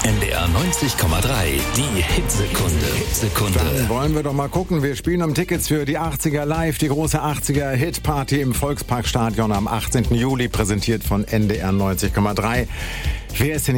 NDR 90,3, die Hitsekunde. Dann wollen wir doch mal gucken. Wir spielen um Tickets für die 80er Live, die große 80er Hitparty im Volksparkstadion am 18. Juli, präsentiert von NDR 90,3. Wer ist denn